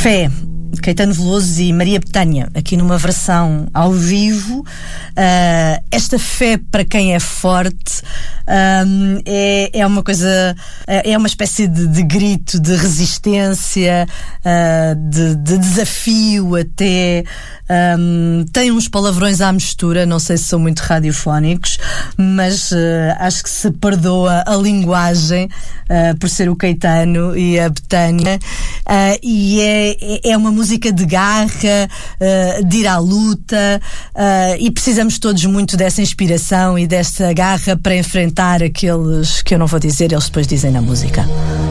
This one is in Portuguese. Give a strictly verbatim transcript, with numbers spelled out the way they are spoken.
Fé, Caetano Veloso e Maria Bethânia, aqui numa versão ao vivo. Uh, esta fé, para quem é forte, um, é, é uma coisa, é uma espécie de, de grito, de resistência, uh, de, de desafio até. Um, tem uns palavrões à mistura, não sei se são muito radiofónicos, mas uh, acho que se perdoa a linguagem uh, por ser o Caetano e a Bethânia, uh, e é, é uma música de garra, uh, de ir à luta, uh, e precisamos todos muito dessa inspiração e desta garra para enfrentar aqueles que eu não vou dizer, eles depois dizem na música.